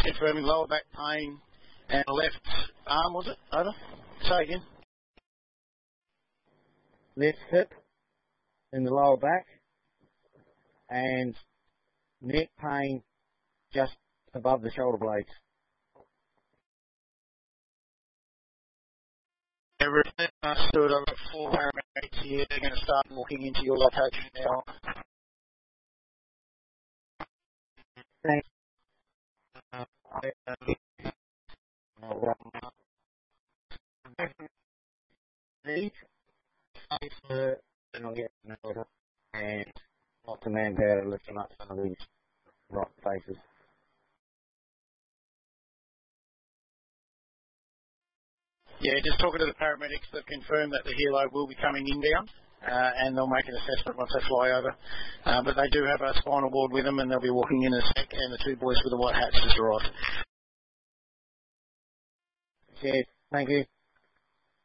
confirming lower back pain and left arm, was it? Over? Say again. Left hip in the lower back and neck pain just above the shoulder blades. Everything understood. I've got 4 paramedics here. They're going to start walking into your location now. Thanks. And I'll get an order and lots of manpower to lift them up some of these rock faces. Yeah, just talking to the paramedics, they've confirmed that the helo will be coming inbound, and they'll make an assessment once they fly over. But they do have a spinal board with them, and they'll be walking in a sec, and the 2 boys with the white hats just arrived. Cheers. Thank you.